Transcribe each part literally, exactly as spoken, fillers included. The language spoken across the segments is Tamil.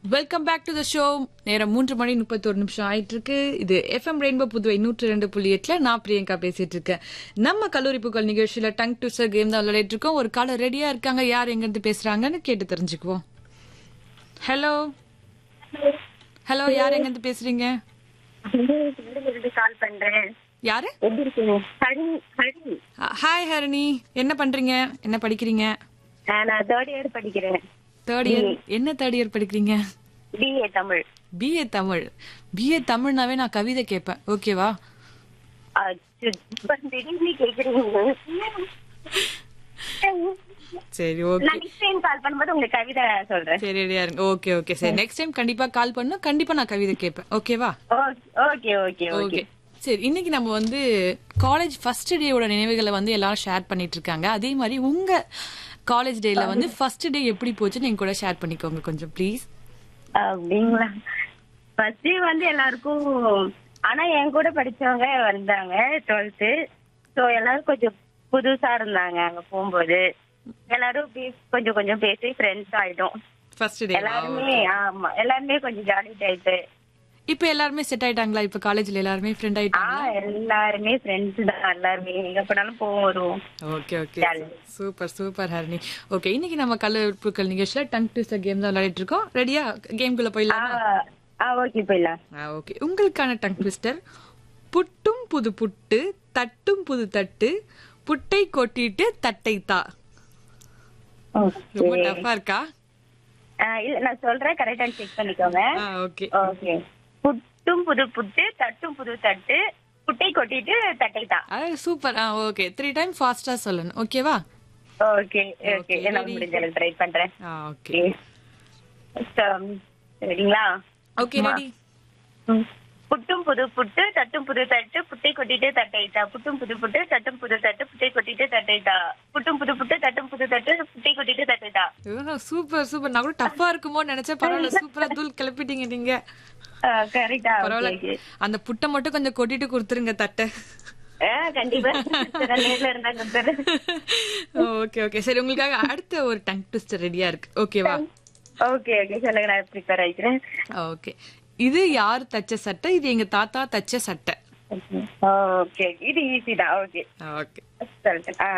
Welcome back to the show. நேரம் மூன்று மணி முப்பத்தொரு நிமிஷம் ஆயிட்டு இருக்கு. இது எஃப்எம் ரெயின்போ புதுவை நூற்று ரெண்டு புள்ளி எட்டுல நான் பிரியங்கா பேசிட்டு இருக்கேன். நம்ம கல்லூரி புகழ் நிகழ்ச்சியில டங் ட்விஸ்டர் கேம் தான் விளையாடிட்டு இருக்கோம். ஒரு காலர் ரெடியா இருக்காங்க. யார் எங்க இருந்து பேசுறாங்கன்னு கேட்டு தெரிஞ்சுக்குவோம். ஹலோ ஹலோ, யார் எங்க இருந்து பேசுறீங்க? கால் பண்றேன். யாரு? எப்படி இருக்கீங்க? ஹரி ஹரி. ஹாய் ஹரிணி, என்ன பண்றீங்க? என்ன படிக்கிறீங்க? நான் தேர்ட் இயர் படிக்கிறேன். Third year. என்ன தேர்ட் இயர் படிக்கிறீங்க? BA Tamil. BA Tamil. BA தமிழ்னாவே நான் கவிதை கேட்பேன். ஓகேவா? திடீர்னு கேக்குறீங்க. சரி, ஓகே. நான் நெக்ஸ்ட் டைம் கால் பண்ணும்போது உங்களுக்கு கவிதை சொல்றேன். சரி, ரெடியா இருங்க. ஓகே ஓகே சரி, நெக்ஸ்ட் டைம் கண்டிப்பா கால் பண்ணு. கண்டிப்பா நான் கவிதை கேட்பேன். ஓகேவா? ஓகே ஓகே ஓகே சரி. இன்னைக்கு நம்ம வந்து காலேஜ் ஃபர்ஸ்ட் டேயோட நினைவுகளை வந்து எல்லாரும் ஷேர் பண்ணிட்டு இருக்காங்க. அதே மாதிரி உங்க காலேஜ் டேல வந்து ஃபர்ஸ்ட் டே எப்படி போச்சுன்னு எங்க கூட ஷேர் பண்ணிக்கோங்க கொஞ்சம் ப்ளீஸ். அப்படிங்களா? ஃபர்ஸ்ட் டே வந்து எல்லாருக்கும், ஆனா என் கூட படிச்சவங்க வந்தாங்க டுவெல்த்து. ஸோ எல்லாரும் கொஞ்சம் புதுசா இருந்தாங்க. அங்க போகும்போது எல்லாரும் கொஞ்சம் கொஞ்சம் பேசி ஃப்ரெண்ட்ஸ் ஆயிட்டோம். ஃபர்ஸ்ட் டே எல்லாருமே. ஆமா, எல்லாருமே கொஞ்சம் ஜாலி டைப். இப்ப எல்லாருமே செட் ஆயிட்டாங்களா? இப்ப காலேஜ்ல எல்லாருமே ஃப்ரெண்ட் ஆயிட்டாங்களா? எல்லாருமே ஃப்ரெண்ட்ஸ் தான். எல்லாருமே எங்க போனாலும் போவோம் வருவோம். Okay okay super super Harini. Okay, இன்னைக்கு நம்ம கல்லூரி நிகழ்ச்சியில டங் ட்விஸ்டர் கேம் தான் விளையாடிட்டு இருக்கோம். ரெடியா? கேம்குள்ள போயிடலாமா? ஓகே போயிடலாம். ஓகே, உங்களுக்கான டங் ட்விஸ்டர். புட்டும் புது புட்டு, தட்டும் புது தட்டு, புட்டை கொட்டிட்டு தட்டை தா. ரொம்ப டஃபா இருக்கா? இல்ல, நான் சொல்றேன், கரெக்டா செக் பண்ணிக்கோங்க. Okay okay. புட்டும் புது புட்டு, தட்டும் புது தட்டு, புட்டை கொட்டிட்டு தட்டை தா. சூப்பர். ஓகே, த்ரீ டைம் ஃபாஸ்டா சொல்லணும். ஓகேவா? ஓகே ஓகே என்ன முடிஞ்ச அளவுக்கு ட்ரை பண்றேன். ஓகே ரெடிங்களா? Okay ready. புட்டும் புது புட்டு, தட்டும் புது தட்டு, புட்டை கொட்டிட்டு தட்டைத்தா. புட்டும் புது புட்டு, தட்டும் புது தட்டு, புட்டை கொட்டிட்டு தட்டைத்தா. புட்டும் புது புட்டு, தட்டும் புது தட்டு, புட்டை கொட்டிட்டு தட்டைத்தா. Super super. நான் கூட டஃபா இருக்குமோன்னு நினைச்சேன். பரவாயில்ல, சூப்பரா தூள் கிளப்பிட்டீங்க நீங்க. கரெக்டா? பரவாயில்ல. அந்த புட்டை மட்டும் கொஞ்சம் கொட்டிட்டு கொடுத்துருங்க தட்டை. கண்டிப்பா. ஓகே ஓகே சரி, உங்களுக்காக அடுத்த ஒரு டங் ட்விஸ்டர் ரெடியா இருக்கு. ஓகேவா? ஓகே ஓகே சொல்லுங்க, நான் ப்ரிப்பேர் ஆயிக்கிறேன். ஓகே. இது யார் தச்ச சட்டை? இது எங்க தாத்தா தச்ச சட்டை. ஓகே, இது ஈஸி தான். ஓகே ஓகே சொல்லுங்க.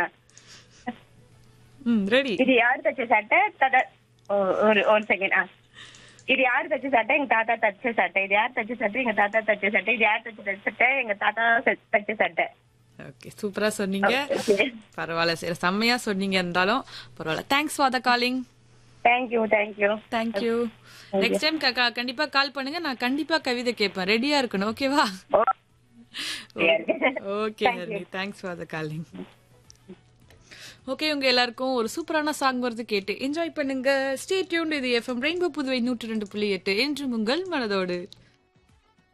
ம் ரெடி. இது யார் தச்ச சட்டை? தாத்தா. ஒரு ஒரு செகண்ட். ஆ இது யார் தச்ச சட்டை? எங்க தாத்தா தச்ச சட்டை. இது யார் தச்ச சட்டை? எங்க தாத்தா தச்ச சட்டை. இது யார் தச்ச சட்டை? எங்க தாத்தா தச்ச சட்டை. ஓகே, சூப்பரா சொன்னீங்க. பரவாயில்ல, சரி, செம்மையா சொன்னீங்க. இருந்தாலும் பரவாயில்ல. Thanks for the calling. Thank you thank you thank you. Next time கண்டிப்பா கால் பண்ணுங்க. நான் கண்டிப்பா கவிதை கேட்பேன். ரெடியா இருக்கணும். ஓகேவா? Okay Harini, thanks for the calling. Okay, உங்க எல்லாருக்கும் ஒரு சூப்பரான சாங் வருது, கேட்டு என்ஜாய் பண்ணுங்க. Stay tuned. இது எஃப்எம் ரெயின்போ புதுவை நூற்று ரெண்டு புள்ளி எட்டு. என்றும் உங்கள் மனதோடு.